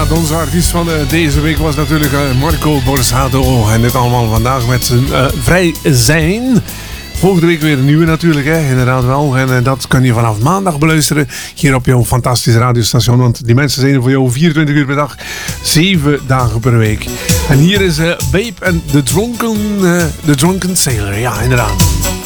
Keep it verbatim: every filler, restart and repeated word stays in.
inderdaad, onze artiest van uh, deze week was natuurlijk uh, Marco Borsato. En dit allemaal vandaag met zijn uh, Vrij Zijn. Volgende week weer een nieuwe natuurlijk, hè? Inderdaad wel. En uh, dat kan je vanaf maandag beluisteren hier op jouw fantastische radiostation. Want die mensen zijn er voor jou vierentwintig uur per dag, zeven dagen per week. En hier is uh, Babe en The Drunken, uh, The Drunken Sailor. Ja, inderdaad.